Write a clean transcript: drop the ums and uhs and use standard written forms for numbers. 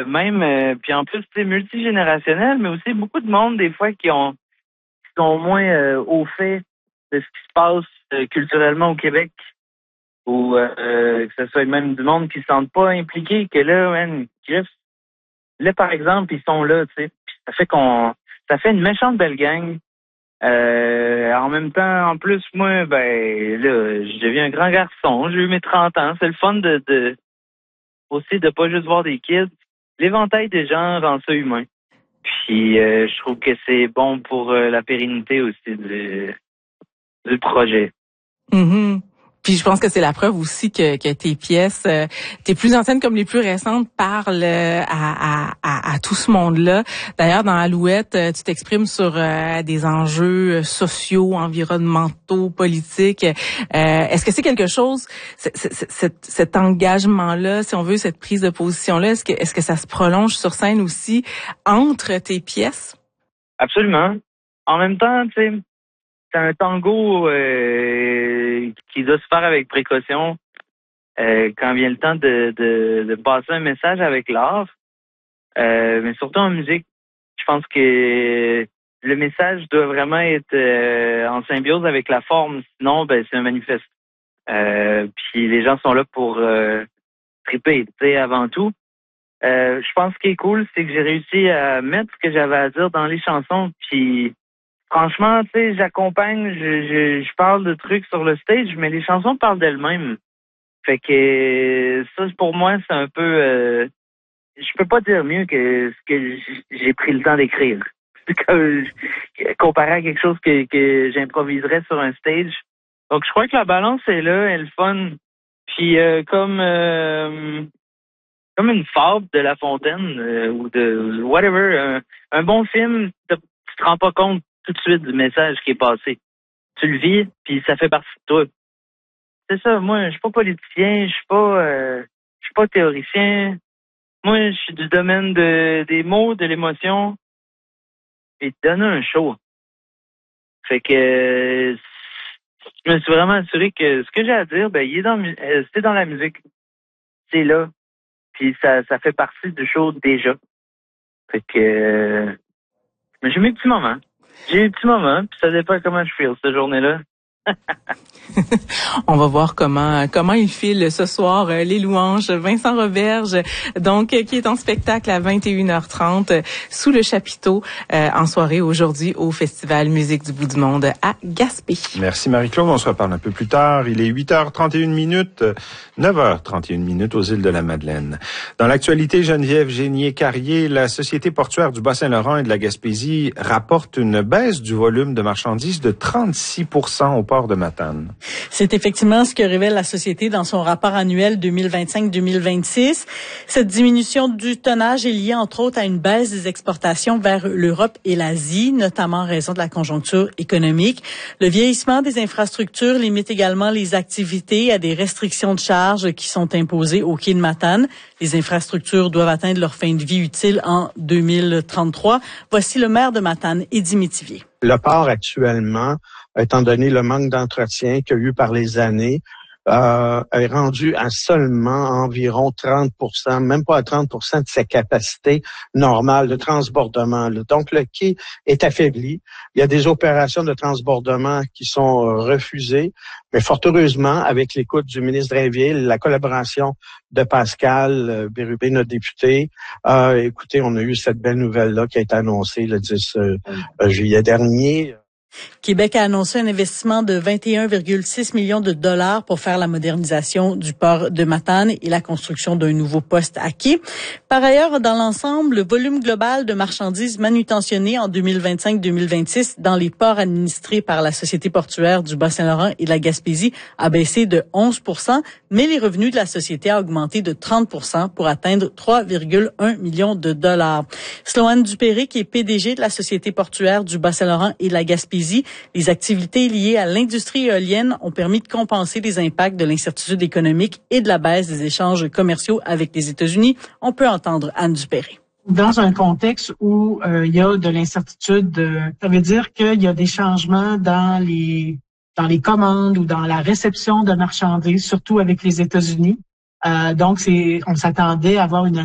puis en plus c'est multigénérationnel, mais aussi beaucoup de monde des fois qui sont moins au fait de ce qui se passe culturellement au Québec, ou que ce soit même du monde qui se sentent pas impliqués, que là, man, Griff, là par exemple, ils sont là, tu sais. Ça fait une méchante belle gang. En même temps, en plus, moi, ben là, je deviens un grand garçon, j'ai eu mes 30 ans, c'est le fun aussi de pas juste voir des kids. L'éventail des gens rend ça humain. Puis je trouve que c'est bon pour la pérennité aussi du projet. Mm-hmm. Puis je pense que c'est la preuve aussi que tes pièces, tes plus anciennes comme les plus récentes, parlent à tout ce monde-là. D'ailleurs, dans Alouette, tu t'exprimes sur des enjeux sociaux, environnementaux, politiques. Est-ce que c'est quelque chose, cet engagement-là, si on veut, cette prise de position-là, est-ce que ça se prolonge sur scène aussi entre tes pièces? Absolument. En même temps, tu sais, c'est un tango qui doit se faire avec précaution quand vient le temps de passer un message avec l'art. Mais surtout en musique, je pense que le message doit vraiment être en symbiose avec la forme. Sinon, ben c'est un manifeste. Puis les gens sont là pour triper, tu sais, avant tout. Je pense ce qui est cool, c'est que j'ai réussi à mettre ce que j'avais à dire dans les chansons. Puis franchement, tu sais, j'accompagne, je parle de trucs sur le stage, mais les chansons parlent d'elles-mêmes. Fait que ça, pour moi, c'est un peu... je peux pas dire mieux que ce que j'ai pris le temps d'écrire. Comparé à quelque chose que j'improviserais sur un stage. Donc, je crois que la balance est là, elle est fun. Puis comme une fable de La Fontaine ou de whatever, un bon film, tu te rends pas compte tout de suite du message qui est passé. Tu le vis, puis ça fait partie de toi. C'est ça, moi, je suis pas politicien, je suis pas théoricien. Moi, je suis du domaine des mots, de l'émotion, et de donner un show. Fait que je me suis vraiment assuré que ce que j'ai à dire, ben, il est c'est dans la musique. C'est là. Puis ça fait partie du show déjà. Fait que mais j'ai eu mes petits moments. Puis ça dépend comment je feel cette journée-là. On va voir comment il file ce soir les louanges. Vincent Roberge, donc qui est en spectacle à 21h30 sous le chapiteau en soirée aujourd'hui au Festival Musique du Bout du Monde à Gaspé. Merci Marie-Claude, on se reparle un peu plus tard. Il est 8h31, 9h31 aux îles de la Madeleine. Dans l'actualité, Geneviève Génier-Carrier, la Société portuaire du Bas-Saint-Laurent et de la Gaspésie rapporte une baisse du volume de marchandises de 36% au port de Matane. C'est effectivement ce que révèle la société dans son rapport annuel 2025-2026. Cette diminution du tonnage est liée entre autres à une baisse des exportations vers l'Europe et l'Asie, notamment en raison de la conjoncture économique. Le vieillissement des infrastructures limite également les activités à des restrictions de charges qui sont imposées au quai de Matane. Les infrastructures doivent atteindre leur fin de vie utile en 2033. Voici le maire de Matane, Eddy Métivier. Le port actuellement, étant donné le manque d'entretien qu'il y a eu par les années, est rendu à seulement environ 30%, même pas à 30% de sa capacité normale de transbordement. Donc, le quai est affaibli. Il y a des opérations de transbordement qui sont refusées, mais fort heureusement, avec l'écoute du ministre Drainville, la collaboration de Pascal Bérubé, notre député, écoutez, on a eu cette belle nouvelle-là qui a été annoncée le 10 juillet dernier. Québec a annoncé un investissement de 21,6 millions de dollars pour faire la modernisation du port de Matane et la construction d'un nouveau poste à quai. Par ailleurs, dans l'ensemble, le volume global de marchandises manutentionnées en 2025-2026 dans les ports administrés par la Société portuaire du Bas-Saint-Laurent et de la Gaspésie a baissé de 11%, mais les revenus de la société a augmenté de 30% pour atteindre 3,1 millions de dollars. Sloane Dupéré, qui est PDG de la Société portuaire du Bas-Saint-Laurent et de la Gaspésie, les activités liées à l'industrie éolienne ont permis de compenser les impacts de l'incertitude économique et de la baisse des échanges commerciaux avec les États-Unis. On peut entendre Anne Dupéré. Dans un contexte où il y a de l'incertitude, ça veut dire qu'il y a des changements dans les commandes ou dans la réception de marchandises, surtout avec les États-Unis. Donc, on s'attendait à avoir une